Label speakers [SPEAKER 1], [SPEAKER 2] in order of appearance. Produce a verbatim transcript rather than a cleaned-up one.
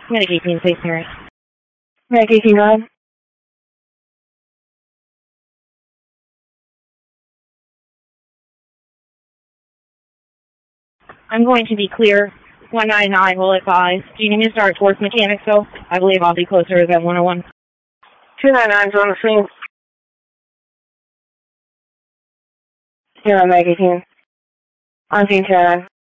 [SPEAKER 1] Medic eighteen, stationary.
[SPEAKER 2] Medic eighteen, go ahead.
[SPEAKER 1] I'm going to be clear. one nine nine will advise. Do you need me to start towards mechanics, though? I believe I'll be closer than one oh one.
[SPEAKER 2] two nine nine's on the scene. Here on Medic eighteen. On scene two nine nine.